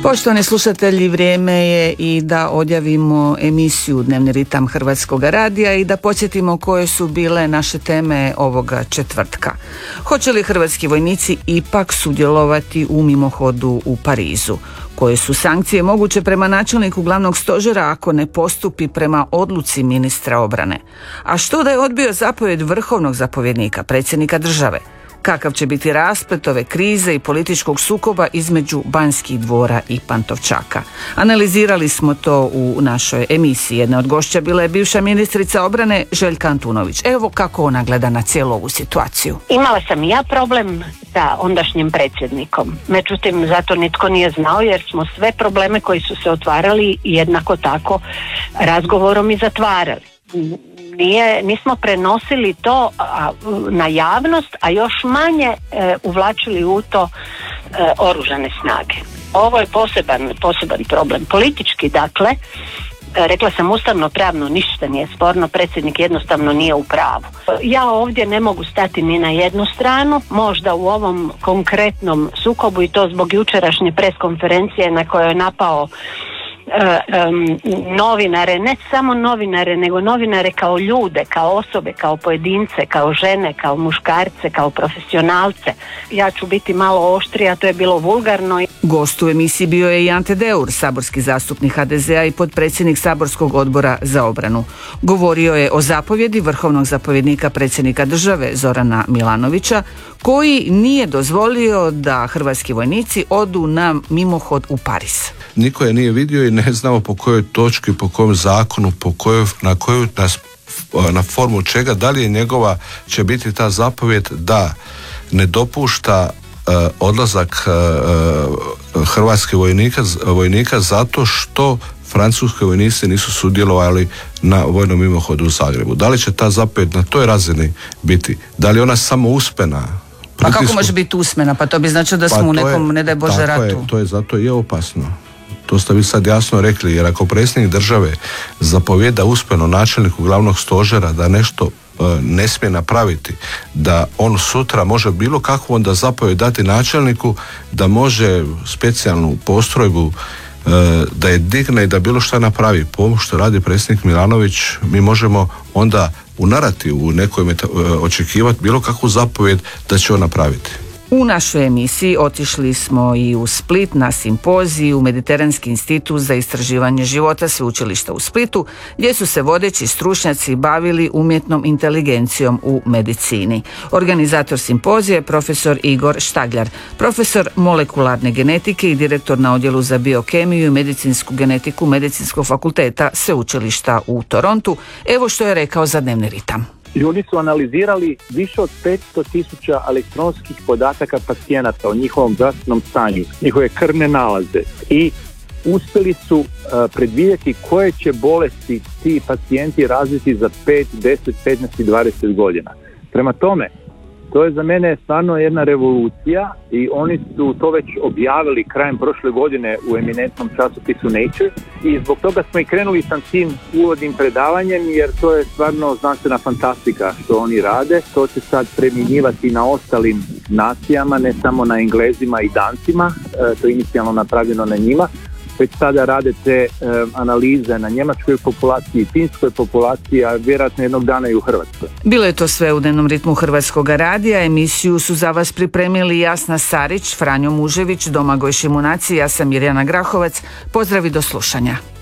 Poštovani slušatelji, vrijeme je i da odjavimo emisiju Dnevni ritam Hrvatskog radija i da podsjetimo koje su bile naše teme ovoga četvrtka. Hoće li hrvatski vojnici ipak sudjelovati u mimohodu u Parizu? Koje su sankcije moguće prema načelniku glavnog stožera ako ne postupi prema odluci ministra obrane? A što da je odbio zapovjed vrhovnog zapovjednika, predsjednika države? Kakav će biti rasplet ove krize i političkog sukoba između Banskih dvora i Pantovčaka? Analizirali smo to u našoj emisiji. Jedna od gošća bila je bivša ministrica obrane Željka Antunović. Evo kako ona gleda na cijelu ovu situaciju. Imala sam i ja problem sa ondašnjim predsjednikom. Međutim, zato nitko nije znao jer smo sve probleme koji su se otvarali jednako tako razgovorom i zatvarali. Nismo prenosili to na javnost, a još manje uvlačili u to oružane snage. Ovo je poseban problem. Politički, dakle, rekla sam ustavno pravno ništa nije sporno, predsjednik jednostavno nije u pravu. Ja ovdje ne mogu stati ni na jednu stranu, možda u ovom konkretnom sukobu i to zbog jučerašnje preskonferencije na kojoj je napao novinare, ne samo novinare, nego novinare kao ljude, kao osobe, kao pojedince, kao žene, kao muškarce, kao profesionalce. Ja ću biti malo oštrija, to je bilo vulgarno. Gost u emisiji bio je i Ante Deur, saborski zastupnik HDZ-a i potpredsjednik saborskog odbora za obranu. Govorio je o zapovjedi vrhovnog zapovjednika predsjednika države Zorana Milanovića, koji nije dozvolio da hrvatski vojnici odu na mimohod u Pariz. Niko je nije vidio i ne znamo po kojoj točki, po kojem zakonu, na formu čega, da li je njegova će biti ta zapovjed da ne dopušta odlazak hrvatskih vojnika zato što francuski vojnici nisu sudjelovali na vojnom mimohodu u Zagrebu. Da li će ta zapovjed na toj razini biti? Da li ona samo uspjena? Pa kako može biti usmena? Pa to bi značilo da smo u nekom, ne daj Bože, ratu. To je zato je opasno. To ste vi sad jasno rekli, jer ako predsjednik države zapovjeda uspjeno načelniku glavnog stožera da nešto ne smije napraviti, da on sutra može bilo kakvu onda zapovjed dati načelniku, da može specijalnu postrojbu da je digne i da bilo što napravi. Po ovom što radi predsjednik Milanović, mi možemo onda u narativu nekoj očekivati bilo kakvu zapovjed da će on napraviti. U našoj emisiji otišli smo i u Split na simpozij u Mediteranski institut za istraživanje života Sveučilišta u Splitu, gdje su se vodeći stručnjaci bavili umjetnom inteligencijom u medicini. Organizator simpozija je profesor Igor Štagljar, profesor molekularne genetike i direktor na odjelu za biokemiju i medicinsku genetiku Medicinskog fakulteta Sveučilišta u Torontu. Evo što je rekao za Dnevni ritam. Ljudi su analizirali više od 500.000 elektronskih podataka pacijenata o njihovom zdravstvenom stanju, njihove krvne nalaze i uspjeli su predvidjeti koje će bolesti ti pacijenti razviti za 5, 10, 15 i 20 godina. Prema tome, to je za mene stvarno jedna revolucija i oni su to već objavili krajem prošle godine u eminentnom časopisu Nature i zbog toga smo i krenuli sa tim uvodnim predavanjem jer to je stvarno znanstvena fantastika što oni rade. To će sad primjenjivati na ostalim nacijama, ne samo na Englezima i Dancima, to je inicijalno napravljeno na njima. Već sada rade te analize na njemačkoj populaciji, finskoj populaciji, a vjerojatno jednog dana i u Hrvatskoj. Bilo je to sve u Dnevnom ritmu Hrvatskog radija. Emisiju su za vas pripremili Jasna Sarić, Franjo Mužević, Domagoj Šimunac i ja sam Mirjana Grahovac. Pozdrav i do slušanja.